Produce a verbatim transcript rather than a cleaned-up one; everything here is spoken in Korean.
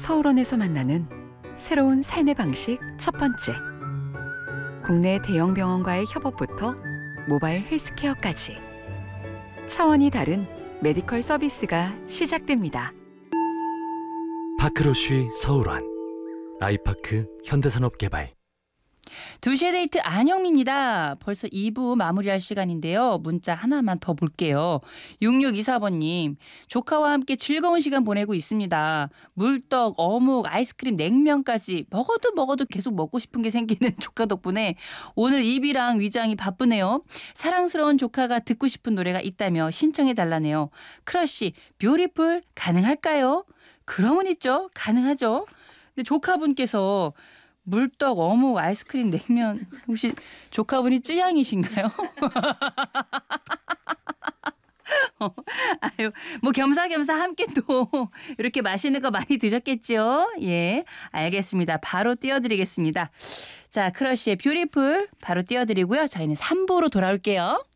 서울원에서 만나는 새로운 삶의 방식 첫 번째. 국내 대형 병원과의 협업부터 모바일 헬스케어까지 차원이 다른 메디컬 서비스가 시작됩니다. 파크로쉬 서울원 아이파크 현대산업개발. 두 시의 데이트 안영미입니다. 벌써 이 부 마무리할 시간인데요. 문자 하나만 더 볼게요. 육육이사 번님. 조카와 함께 즐거운 시간 보내고 있습니다. 물떡, 어묵, 아이스크림, 냉면까지 먹어도 먹어도 계속 먹고 싶은 게 생기는 조카 덕분에 오늘 입이랑 위장이 바쁘네요. 사랑스러운 조카가 듣고 싶은 노래가 있다며 신청해 달라네요. 크러쉬, 뷰티풀 가능할까요? 그러면 입죠. 가능하죠. 근데 조카분께서 물떡, 어묵, 아이스크림, 냉면 혹시 조카분이 쯔양이신가요? 어, 아유, 뭐 겸사겸사 함께 또 이렇게 맛있는 거 많이 드셨겠죠? 예, 알겠습니다. 바로 띄워드리겠습니다. 자, 크러쉬의 뷰티풀 바로 띄워드리고요. 저희는 삼 부로 돌아올게요.